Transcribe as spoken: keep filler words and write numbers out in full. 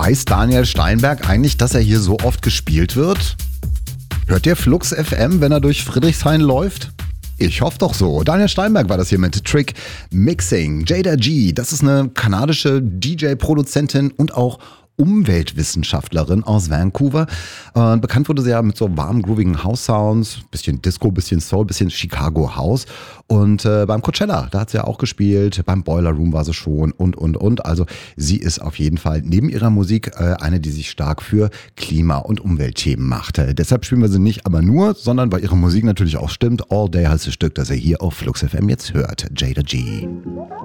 Weiß Daniel Steinberg eigentlich, dass er hier so oft gespielt wird? Hört ihr Flux F M, wenn er durch Friedrichshain läuft? Ich hoffe doch so. Daniel Steinberg war das hier mit Trick Mixing. Jada G, das ist eine kanadische D J-Produzentin und auch Umweltwissenschaftlerin aus Vancouver. Äh, bekannt wurde sie ja mit so warmen, groovigen House-Sounds, bisschen Disco, bisschen Soul, bisschen Chicago House. Und äh, beim Coachella, da hat sie ja auch gespielt, beim Boiler Room war sie schon und, und, und. Also sie ist auf jeden Fall neben ihrer Musik äh, eine, die sich stark für Klima- und Umweltthemen macht. Äh, deshalb spielen wir sie nicht aber nur, sondern weil ihre Musik natürlich auch stimmt. All Day heißt das Stück, das ihr hier auf Flux F M jetzt hört. Jada G.